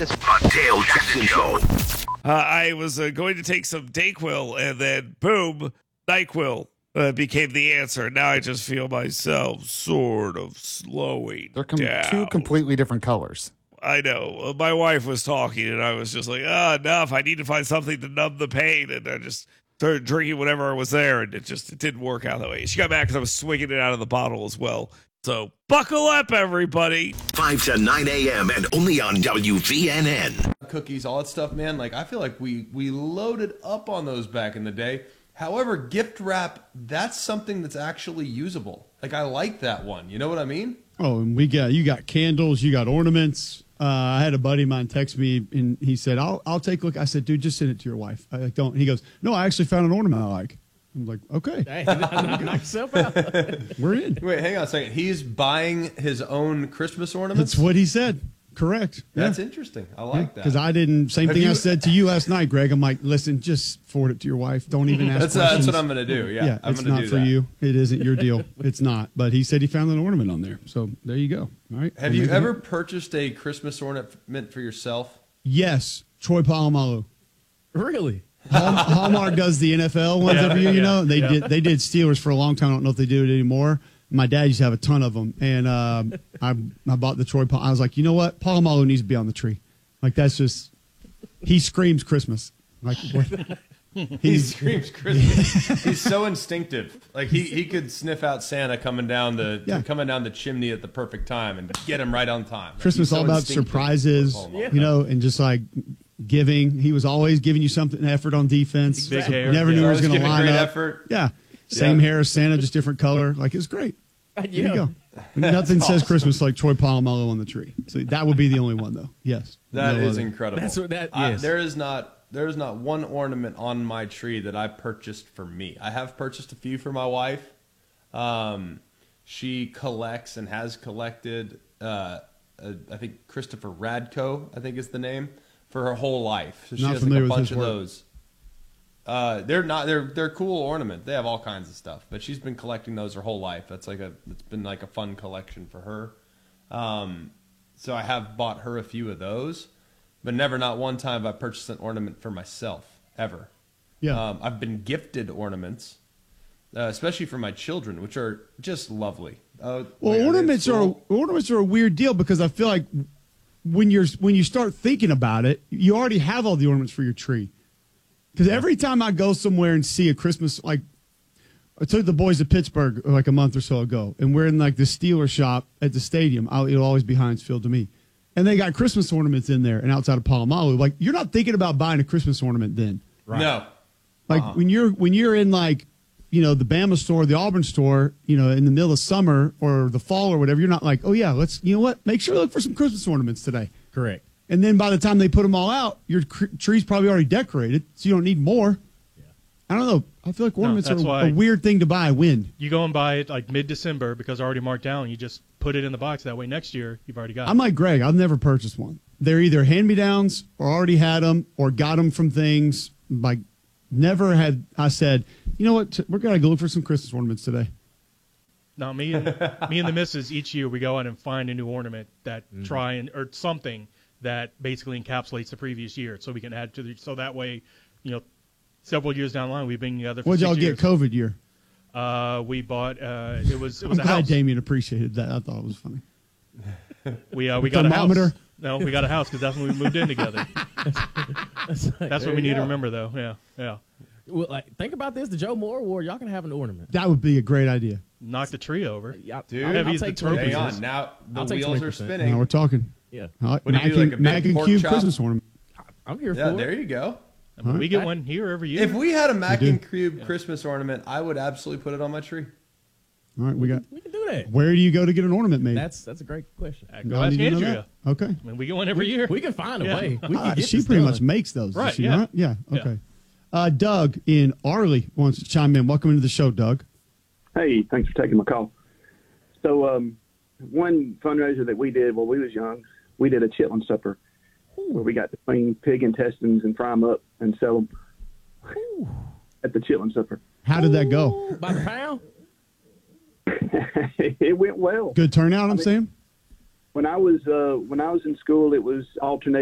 this. The Dale Jackson Show. I was going to take some Dayquil, and then boom, NyQuil became the answer. Now I just feel myself sort of slowing They're down. two completely different colors. I know. My wife was talking, and I was just like, enough. I need to find something to numb the pain. And I just started drinking whatever was there, and it didn't work out that way. She got mad because I was swinging it out of the bottle as well. So buckle up, everybody. 5 to 9 a.m. and only on WVNN. Cookies, all that stuff, man. Like, I feel like we loaded up on those back in the day. However, gift wrap, that's something that's actually usable. Like, I like that one. You know what I mean? Oh, and you got candles, you got ornaments. I had a buddy of mine text me, and he said, I'll take a look. I said, dude, just send it to your wife. I don't. He goes, no, I actually found an ornament I like. I'm like, okay. Hey, knock yourself out. We're in. Wait, hang on a second. He's buying his own Christmas ornaments? That's what he said. Correct. That's interesting. I like that. Because I didn't. Same thing I said to you last night, Greg. I'm like, listen, just forward it to your wife. Don't even ask questions. That's what I'm going to do. Yeah, I'm it's gonna not do for that. you. It isn't your deal. It's not. But he said he found an ornament on there. So there you go. All right. Have you ever purchased a Christmas ornament for yourself? Yes. Troy Polamalu. Really? Hallmark does the NFL ones every year, you know. They did Steelers for a long time. I don't know if they do it anymore. My dad used to have a ton of them, and I bought the Troy. I was like, you know what? Polamalu needs to be on the tree. Like that's just he screams Christmas. Like what? He screams Christmas. He's so instinctive. Like he could sniff out Santa coming down the chimney at the perfect time and get him right on time. Like, Christmas so all about instinctive. surprises, you know, and just like giving. He was always giving you something, effort on defense. Big hair. You never knew he was going to line great up. Effort. Yeah, same hair as Santa, just different color. Like it's great. There you go. Nothing says Christmas like Troy Polamalu on the tree. So that would be the only one, though. Yes, that is incredible. That's what that is. There is not one ornament on my tree that I purchased for me. I have purchased a few for my wife. She collects and has collected. I think Christopher Radko, I think is the name, for her whole life. So she has like a bunch of those. They're cool ornament. They have all kinds of stuff, but she's been collecting those her whole life. It's been like a fun collection for her. So I have bought her a few of those, but not one time have I purchased an ornament for myself ever. Yeah. I've been gifted ornaments, especially for my children, which are just lovely. Ornaments are a weird deal because I feel like when you start thinking about it, you already have all the ornaments for your tree. Because every time I go somewhere and see a Christmas, like I took the boys to Pittsburgh like a month or so ago, and we're in like the Steelers shop at the stadium. It'll always be Heinz Field to me. And they got Christmas ornaments in there and outside of Polamalu. Like you're not thinking about buying a Christmas ornament then. Right. No. Like when you're in like, you know, the Bama store, the Auburn store, you know, in the middle of summer or the fall or whatever, you're not like, oh yeah, you know what? Make sure we look for some Christmas ornaments today. Correct. And then by the time they put them all out, your tree's probably already decorated, so you don't need more. Yeah. I don't know. I feel like ornaments are a weird thing to buy. When you go and buy it like mid-December because they're already marked down, you just put it in the box. That way next year you've already got it. I'm like Greg. I've never purchased one. They're either hand-me-downs or already had them or got them from things. Like never had I said, you know what, we're going to go look for some Christmas ornaments today. No, me and the missus, each year we go out and find a new ornament that or something that basically encapsulates the previous year, so we can add to so that way, you know, several years down the line we've been together for What'd 6 y'all years. get COVID year? We bought it was I'm a glad house. Damien appreciated that. I thought it was funny. We got a thermometer? house. No, we got a house because that's when we moved in together. That's what we need to remember, though. Yeah. Well, like, think about this: the Joe Moore Award. Y'all can have an ornament. That would be a great idea. Knock the tree over. Dude, heavy as the trophy hang is. on. Now the I'll take wheels are 20%. spinning. Now we're talking. Yeah. What do you do, like a mac big and pork cube chop? Christmas ornament. I'm here for Yeah, it. there you go. I mean, we get one here every year. If we had a mac and cube Christmas ornament, I would absolutely put it on my tree. All right, we can do that. Where do you go to get an ornament made? That's a great question. Go ask need to know Andrea. that? Okay. I mean, we get one every year. We can find a way. We can get she this pretty done. much makes those. Right, Does she yeah. not? Yeah. Okay. Doug in Arley wants to chime in. Welcome into the show, Doug. Hey, thanks for taking my call. So one fundraiser that we did while we was young, we did a chitlin supper where we got to clean pig intestines and fry them up and sell them at the chitlin supper. How did that go? By the pound? It went well. Good turnout, I'm saying? When I was in school, it was alternating.